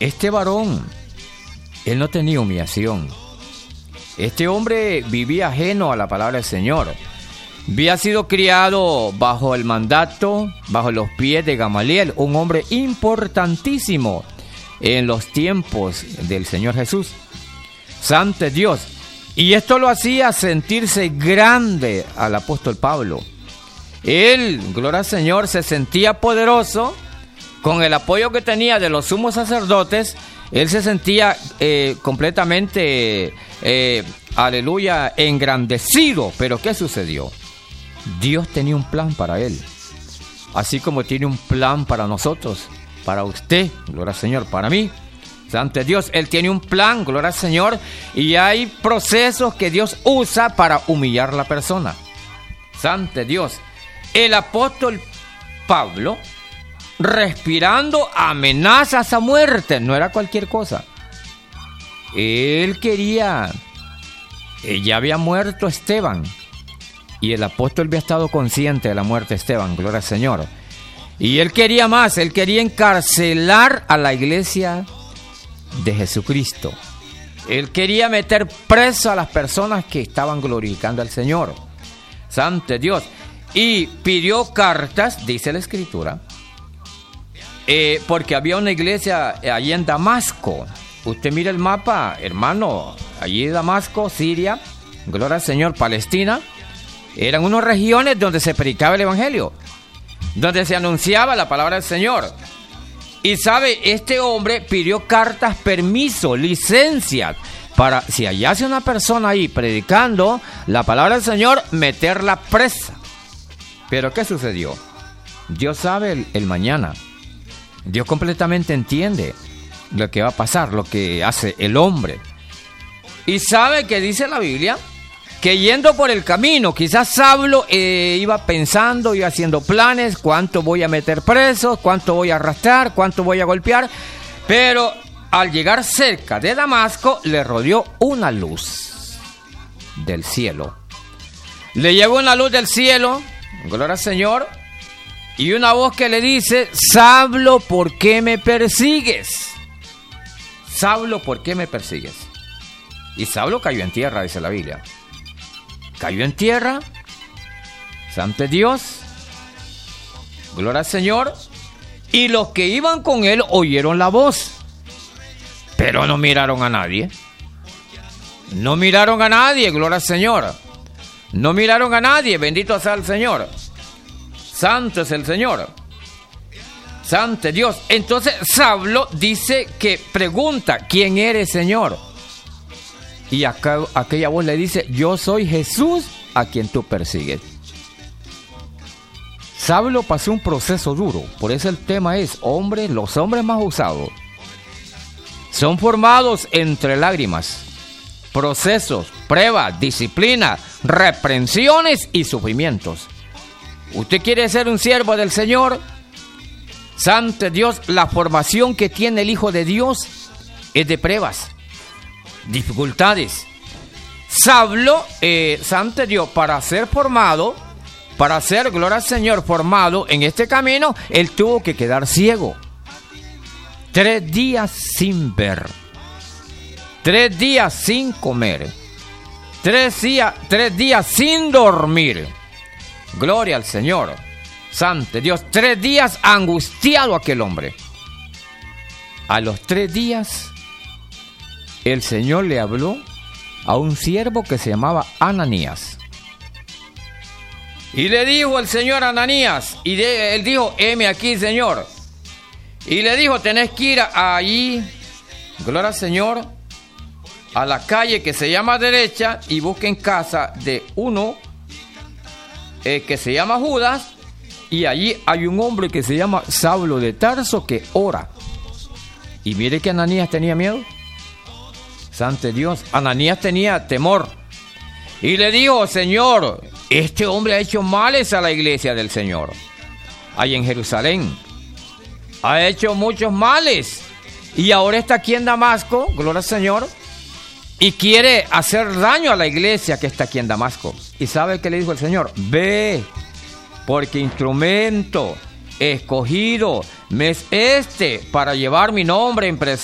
este varón, él no tenía humillación. Este hombre vivía ajeno a la palabra del Señor. Había sido criado bajo el mandato, bajo los pies de Gamaliel, un hombre importantísimo en los tiempos del Señor Jesús. Santo Dios. Y esto lo hacía sentirse grande al apóstol Pablo. Él, gloria al Señor, se sentía poderoso con el apoyo que tenía de los sumos sacerdotes. Él se sentía completamente, aleluya, engrandecido. Pero ¿qué sucedió? Dios tenía un plan para él, así como tiene un plan para nosotros, para usted, gloria al Señor, para mí. Santo Dios, Él tiene un plan, gloria al Señor, y hay procesos que Dios usa para humillar a la persona. Santo Dios, el apóstol Pablo, respirando amenazas a muerte, no era cualquier cosa. Él quería, ya había muerto Esteban, y el apóstol había estado consciente de la muerte de Esteban, gloria al Señor. Y él quería más, él quería encarcelar a la iglesia de Jesucristo. Él quería meter preso a las personas que estaban glorificando al Señor. Santo Dios. Y pidió cartas, dice la Escritura, porque había una iglesia allí en Damasco. Usted mira el mapa, hermano, allí Damasco, Siria, gloria al Señor, Palestina. Eran unas regiones donde se predicaba el Evangelio, donde se anunciaba la palabra del Señor. Y sabe, este hombre pidió cartas, permiso, licencias, para, si hallase una persona ahí predicando la palabra del Señor, meterla presa. Pero ¿qué sucedió? Dios sabe el mañana. Dios completamente entiende lo que va a pasar, lo que hace el hombre. Y sabe que dice la Biblia que yendo por el camino, quizás Saulo iba pensando, iba haciendo planes, cuánto voy a meter presos, cuánto voy a arrastrar, cuánto voy a golpear, pero al llegar cerca de Damasco, le rodeó una luz del cielo. Le llegó una luz del cielo, gloria al Señor, y una voz que le dice: Saulo, ¿por qué me persigues? Saulo, ¿por qué me persigues? Y Saulo cayó en tierra, dice la Biblia. Cayó en tierra, santo Dios, gloria al Señor, y los que iban con él oyeron la voz, pero no miraron a nadie. No miraron a nadie, gloria al Señor. No miraron a nadie, bendito sea el Señor. Santo es el Señor. Santo Dios. Entonces Saulo dice que pregunta: ¿quién eres, Señor? Y aquella voz le dice: yo soy Jesús a quien tú persigues. Saulo pasó un proceso duro. Por eso el tema es: los hombres más usados son formados entre lágrimas, procesos, pruebas, disciplina, reprensiones y sufrimientos. ¿Usted quiere ser un siervo del Señor? Santo Dios, la formación que tiene el Hijo de Dios es de pruebas, dificultades. Saulo, santo Dios, para ser formado, para ser, gloria al Señor, formado en este camino, él tuvo que quedar ciego. 3 días sin ver, 3 días sin comer, 3 días sin dormir. Gloria al Señor, santo Dios. 3 días angustiado aquel hombre. A los 3 días el Señor le habló a un siervo que se llamaba Ananías. Y le dijo el Señor a Ananías, y él dijo: heme aquí, Señor. Y le dijo: tenés que ir allí, gloria al Señor, a la calle que se llama derecha, y busquen casa de uno que se llama Judas, y allí hay un hombre que se llama Saulo de Tarso que ora. Y mire que Ananías tenía miedo. Santo Dios, Ananías tenía temor. Y le dijo: Señor, este hombre ha hecho males a la iglesia del Señor, ahí en Jerusalén. Ha hecho muchos males. Y ahora está aquí en Damasco, gloria al Señor, y quiere hacer daño a la iglesia que está aquí en Damasco. ¿Y sabe qué le dijo el Señor? Ve, porque instrumento escogido me es para llevar mi nombre en presencia